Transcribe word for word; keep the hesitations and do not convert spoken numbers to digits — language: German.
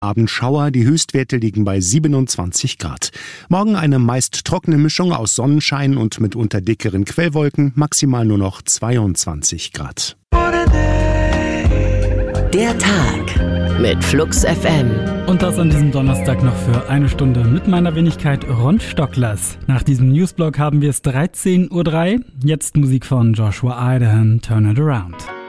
Abendschauer, die Höchstwerte liegen bei siebenundzwanzig Grad. Morgen eine meist trockene Mischung aus Sonnenschein und mitunter dickeren Quellwolken, maximal nur noch zweiundzwanzig Grad. Der Tag mit Flux F M. Und das an diesem Donnerstag noch für eine Stunde mit meiner Wenigkeit Ron Stocklers. Nach diesem Newsblock haben wir es dreizehn Uhr drei. Jetzt Musik von Joshua Idahan, Turn It Around.